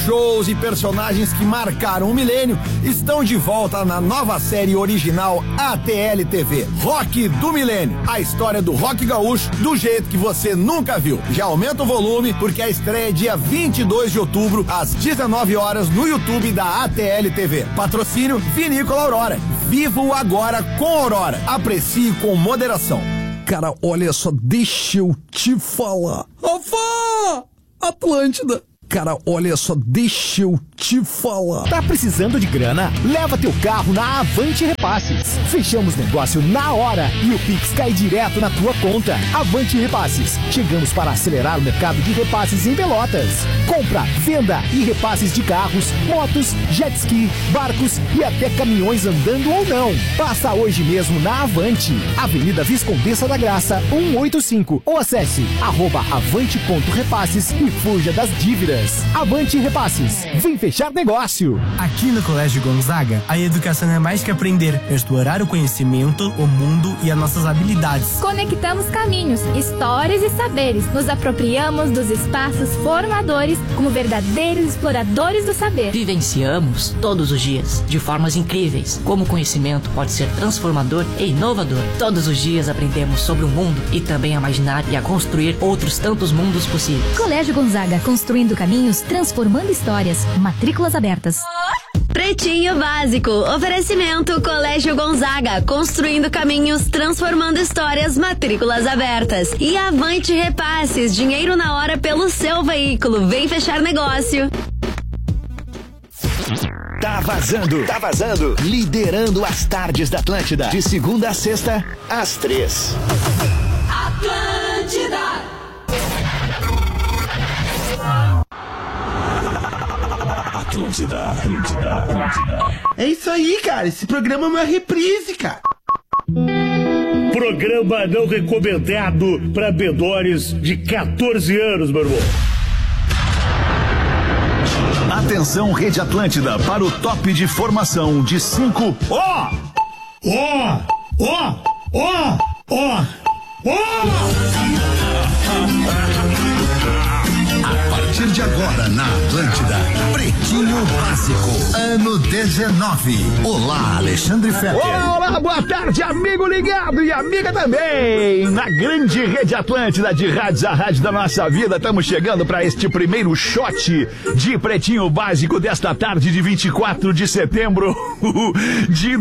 Shows e personagens que marcaram o milênio estão de volta na nova série original ATL TV, Rock do Milênio. A história do rock gaúcho do jeito que você nunca viu. Já aumenta o volume porque a estreia é dia 22 de outubro às 19 horas no YouTube da ATL TV. Patrocínio Vinícola Aurora. Viva o agora com Aurora. Aprecie com moderação. Cara, olha só, deixa eu te falar. Rafa! Atlântida. Cara, olha só, deixa eu te falar. Tá precisando de grana? Leva teu carro na Avante Repasses. Fechamos negócio na hora e o Pix cai direto na tua conta. Avante Repasses. Chegamos para acelerar o mercado de repasses em Pelotas. Compra, venda e repasses de carros, motos, jet ski, barcos e até caminhões andando ou não. Passa hoje mesmo na Avante. Avenida Viscondessa da Graça, 185. Ou acesse @avante.repasses e fuja das dívidas. Avante Repasses. Vem fechar negócio. Aqui no Colégio Gonzaga, a educação é mais que aprender, é explorar o conhecimento, o mundo e as nossas habilidades. Conectamos caminhos, histórias e saberes. Nos apropriamos dos espaços formadores como verdadeiros exploradores do saber. Vivenciamos todos os dias, de formas incríveis, como o conhecimento pode ser transformador e inovador. Todos os dias aprendemos sobre o mundo e também a imaginar e a construir outros tantos mundos possíveis. Colégio Gonzaga, construindo caminhos, transformando histórias. Matrículas abertas. Pretinho Básico. Oferecimento Colégio Gonzaga. Construindo caminhos, transformando histórias. Matrículas abertas. E Avante Repasses. Dinheiro na hora pelo seu veículo. Vem fechar negócio. Tá vazando. Liderando as tardes da Atlântida. De segunda a sexta, às 3. Atlântida. É isso aí, cara. Esse programa é uma reprise, cara. Programa não recomendado para menores de 14 anos, meu irmão. Atenção, Rede Atlântida, para o top de formação de 5. A partir de agora na Atlântida, Pretinho Básico, ano 19. Olá, Alexandre Fetter. Olá, boa tarde, amigo ligado e amiga também. Na grande Rede Atlântida de rádios, a rádio da nossa vida, estamos chegando para este primeiro shot de Pretinho Básico desta tarde de 24 de setembro de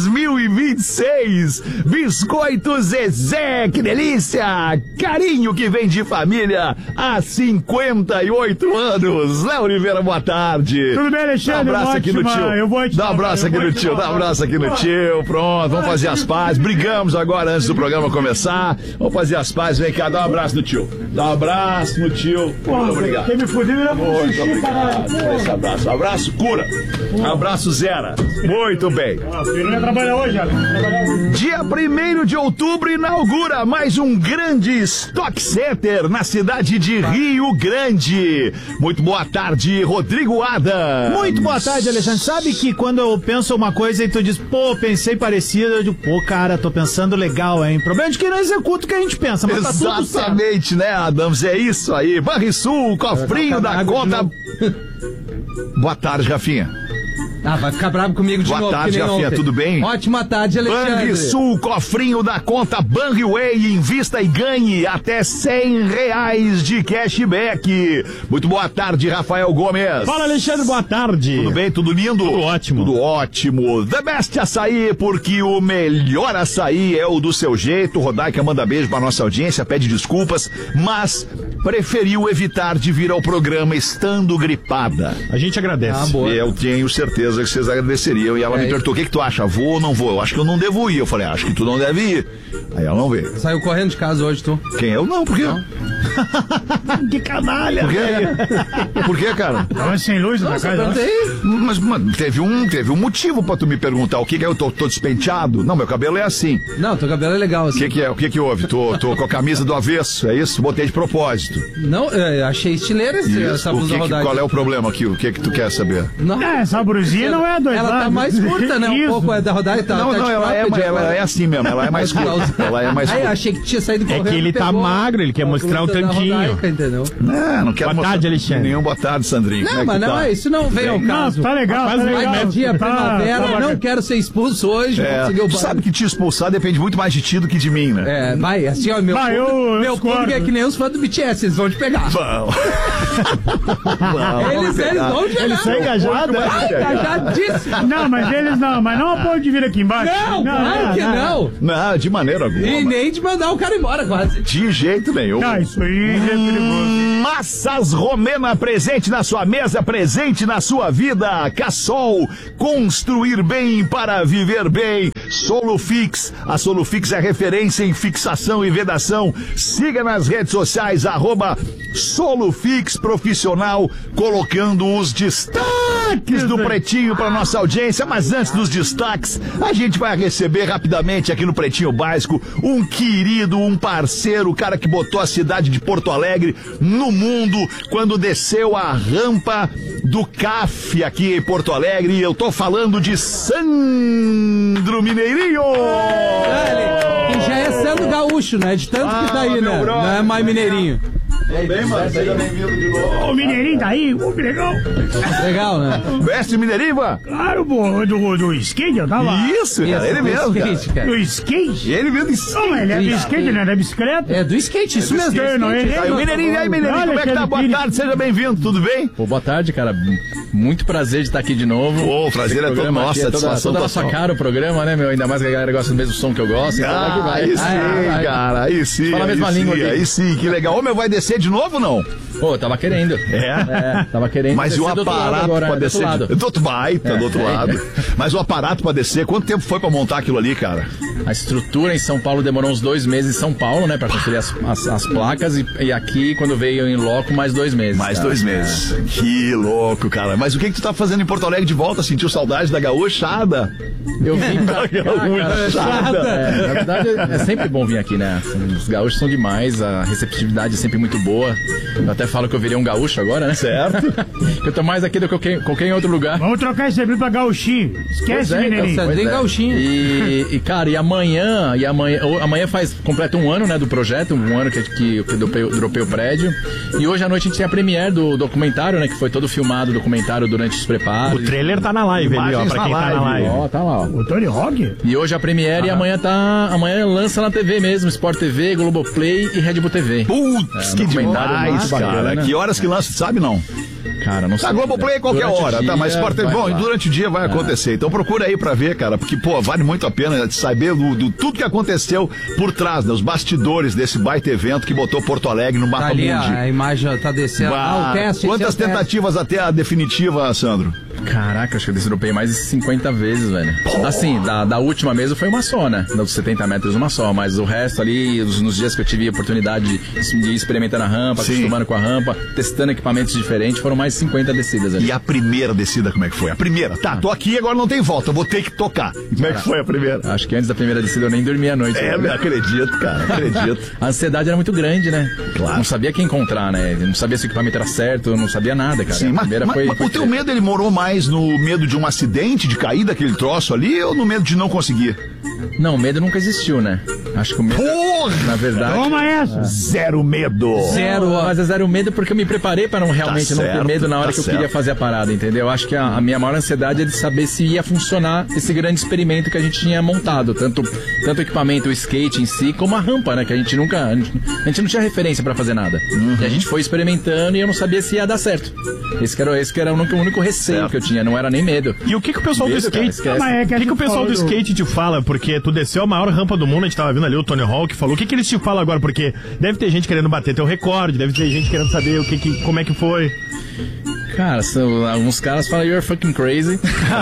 2026. Biscoito Zezé, que delícia! Carinho que vem de família há 58 anos. Léo Oliveira, boa tarde. Tudo bem, Alexandre? Dá um abraço aqui no tio. Dá um abraço aqui no tio. Dá um abraço aqui no tio. Pronto, vamos fazer as pazes. Brigamos agora antes do programa começar. Vamos fazer as pazes. Vem cá, dá um abraço no tio. Dá um abraço no tio. Muito obrigado. Quem me fudeu era muito obrigado. Esse abraço. Abraço cura. Abraço zero. Muito bem. Ele vai trabalhar hoje, Dia 1º de outubro inaugura mais um grande Stock Center na cidade de Rio Grande. Muito boa tarde, Rodrigo Adams. Muito boa tarde, Alexandre. Sabe que quando eu penso uma coisa e tu diz, pô, pensei parecido, eu digo, pô, cara, tô pensando legal, hein? Problema de que não executa o que a gente pensa, mas tá tudo certo. Exatamente, né, Adams? É isso aí. Banrisul, cofrinho da conta. Boa tarde, Rafinha. Vai ficar bravo comigo de novo. Boa tarde, Rafinha, tudo bem? Ótima tarde, Alexandre. Banrisul, cofrinho da conta Banriway, invista e ganhe até R$100 de cashback. Muito boa tarde, Rafael Gomes. Fala, Alexandre, boa tarde. Tudo bem, tudo lindo? Tudo ótimo. Tudo ótimo. The Best Açaí, porque o melhor açaí é o do seu jeito. Rodaica manda beijo pra nossa audiência, pede desculpas, mas preferiu evitar de vir ao programa estando gripada. A gente agradece. Boa. Eu tenho certeza que vocês agradeceriam. E ela me perguntou, o que tu acha? Vou ou não vou? Eu acho que eu não devo ir. Eu falei, acho que tu não deve ir. Aí ela não veio. Saiu correndo de casa hoje, tu? Quem? Eu não, por quê? Não. Que canalha. Por quê? Por quê, cara? Tava sem luz na casa. Mas, mano, teve um motivo pra tu me perguntar. O que é? Eu tô despenteado? Não, meu cabelo é assim. Não, teu cabelo é legal assim. O que é? O que houve? Tô com a camisa do avesso, é isso? Botei de propósito. Não, eu achei estileira essa blusa rodada. Qual é o problema aqui? O que tu quer saber? Não. Essa brusinha não é dois Ela lados. tá mais curta, né? Um pouco é da rodada e tal. Não, ela é assim mesmo. Ela é mais curta. Ela é mais curta. Aí, achei que tinha saído correndo. É que ele tá magro, ele quer mostrar o tanquinho. Rodaica, entendeu? Não quero boa tarde, Alexandre. Nenhum boa tarde, Sandrinho. Não, mas não é isso, não vem ao caso. Tá legal, tá legal. Mas dia primavera, não quero ser expulso hoje. Tu sabe que te expulsar depende muito mais de ti do que de mim, né? Vai, assim, ó, meu público é que nem os fãs do BTS, eles vão te pegar. Vão. Eles vão te pegar. Eles são engajados, engajadíssimos. Não, mas não a ponto de vir aqui embaixo. Não, claro que não. Não, de maneira alguma. E nem de mandar o cara embora, quase. De jeito nenhum. Isso aí é perigoso. Massas Romena, presente na sua mesa, presente na sua vida. Cassol, construir bem para viver bem. Solufix, a Solufix é referência em fixação e vedação. Siga nas redes sociais, @Solufix Profissional, colocando os destaques do Pretinho para nossa audiência. Mas antes dos destaques, a gente vai receber rapidamente aqui no Pretinho Básico um querido, um parceiro, o cara que botou a cidade de Porto Alegre no mundo quando desceu a rampa do CAF aqui em Porto Alegre. E eu tô falando de Sandro Mineirinho. Que já é Sandro Gaúcho, né? De tanto que tá aí, né? Não é mais Mineirinho. Bem, mano, seja bem-vindo de novo. O Mineirinho tá aí, que legal. Legal, né? Conhece o Mineirinho, Ivan? Claro, pô, do skate, eu tava. Isso, cara, ele mesmo. Do skate? Ele mesmo do skate. Não, ele é do skate, não é da bicicleta? É do skate, isso mesmo. O Mineirinho, e aí, Mineirinho, como é que tá? Boa tarde, seja bem-vindo, tudo bem? Pô, boa tarde, cara. Muito prazer de estar aqui de novo. Pô, o prazer é todo nosso, satisfação toda a sua cara o programa, né, meu? Ainda mais que a galera gosta do mesmo som que eu gosto. Aí sim, cara, aí sim. Fala a mesma língua aqui. Aí sim, que legal. Ô, meu, vai descer de novo ou não? Pô, eu tava querendo. Tava querendo. Mas e o aparato pra descer? Do outro lado. Mas o aparato pra descer, quanto tempo foi pra montar aquilo ali, cara? A estrutura em São Paulo demorou uns 2 meses em São Paulo, né? Pra construir as placas. E aqui, quando veio em loco, mais 2 meses. Mais 2 meses. Que louco, cara. Mas o que tu tá fazendo em Porto Alegre de volta? Sentiu saudade da gauchada? Eu vim pra gauchada. Na verdade, é sempre bom vir aqui, né? Os gaúchos são demais, a receptividade é sempre muito boa. Eu até falo que eu virei um gaúcho agora, né? Certo. Eu tô mais aqui do que qualquer outro lugar. Vamos trocar esse livro pra gauchinho. Esquece, Mineirinho. Gauchinho. E, cara, amanhã completa 1 ano, né, do projeto, 1 ano que eu dropei o prédio. E hoje à noite a gente tem a premiere do documentário, né, que foi todo filmado, o documentário durante os preparos. O trailer tá na live ali, ó, pra quem tá na live. Ó, tá lá, ó. O Tony Hawk? E hoje a premiere e amanhã lança na TV mesmo, Sport TV, Globoplay e Red Bull TV. Putz, que demais, cara. Que horas que lança, sabe não? Cara, não sei. A Globoplay é qualquer hora, tá? Mas Sport TV, bom, durante o dia vai acontecer. Então procura aí pra ver, cara, porque, pô, vale muito a pena saber do tudo que aconteceu por trás, né? Os bastidores desse baita evento que botou Porto Alegre no mapa mundi. A imagem tá descendo. O teste. Quantas tentativas até a definitiva, Sandro? Caraca, acho que eu dropei mais de 50 vezes, velho. Assim, da última mesa foi uma só, né? Dos 70 metros, uma só. Mas o resto ali, nos dias que eu tive a oportunidade de experimentar na rampa, acostumando com a rampa, testando equipamentos diferentes, foram mais de 50 descidas ali. E a primeira descida, como é que foi? A primeira? Tá, tô aqui e agora não tem volta, eu vou ter que tocar. Como é que foi a primeira? Acho que antes da primeira descida eu nem dormi à noite. Eu acredito, cara, acredito. A ansiedade era muito grande, né? Claro. Não sabia quem encontrar, né? Eu não sabia se o equipamento era certo, eu não sabia nada, cara. Sim, mas o teu medo, ele morou mais no medo de um acidente, de cair daquele troço ali, ou no medo de não conseguir? Não, o medo nunca existiu, né? Acho que o medo... Porra! Na verdade... Toma essa! Zero medo! Mas é zero medo porque eu me preparei para não realmente não ter medo na hora que eu queria fazer a parada, entendeu? Eu acho que a minha maior ansiedade é de saber se ia funcionar esse grande experimento que a gente tinha montado. Tanto o equipamento, o skate em si, como a rampa, né? Que a gente não tinha referência para fazer nada. E a gente foi experimentando e eu não sabia se ia dar certo. Esse que era o único receio que eu tinha, não era nem medo. E o que o pessoal do skate... O que o pessoal do skate te fala? Porque tu desceu a maior rampa do mundo, a gente tava vendo ali o Tony Hawk falou. O que eles te falam agora? Porque deve ter gente querendo bater teu recorde, deve ter gente querendo saber como é que foi. Cara, alguns caras falam you're fucking crazy.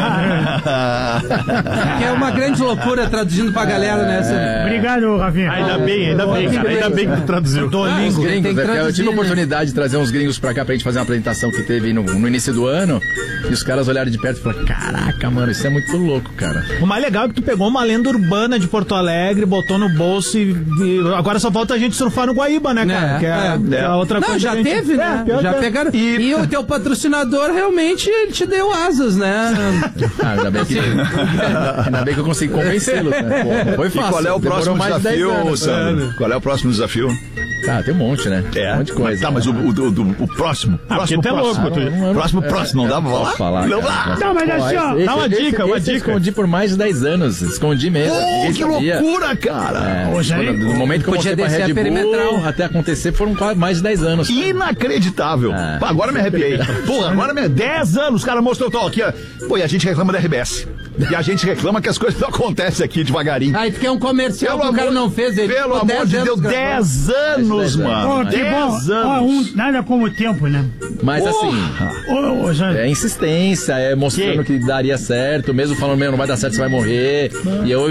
Que é uma grande loucura traduzindo pra galera, né? Obrigado, Rafinha. Ainda bem, cara. Ainda bem que tu traduziu. Os gringos, eu tive a oportunidade de trazer uns gringos pra cá pra gente fazer uma apresentação que teve no início do ano. E os caras olharam de perto e falaram, caraca, mano, isso é muito louco, cara. O mais legal é que tu pegou uma lenda urbana de Porto Alegre, botou no bolso e agora só falta a gente surfar no Guaíba, né, cara? Que é a outra coisa. Já teve, né? Já pegaram. E o teu patrocinador patrocinador realmente ele te deu asas, né? Ainda bem que eu consegui convencê-lo, né? Pô, foi fácil. E qual é o próximo desafio, Sandro? Qual é o próximo desafio? Tem um monte, né? Um monte de coisa. Tá, mas o próximo. Próximo, próximo. Não dá pra falar? Não dá. Não, mas assim, ó, dá uma dica. Eu escondi por mais de 10 anos. Escondi mesmo. Que loucura, cara. No momento que eu mostrei pra Red Bull, até acontecer, foram mais de 10 anos. Inacreditável. Agora me arrepiei. Porra, agora 10 anos, o cara mostrou aqui, ó. Pô, e a gente reclama da RBS. E a gente reclama que as coisas não acontecem aqui devagarinho. Aí tu quer um comercial que o cara não fez. Pelo amor de Deus, 10 anos, mano. 10 anos. Nada como o tempo, né? Mas assim, é insistência, é mostrando que daria certo, mesmo falando, não vai dar certo, você vai morrer. E eu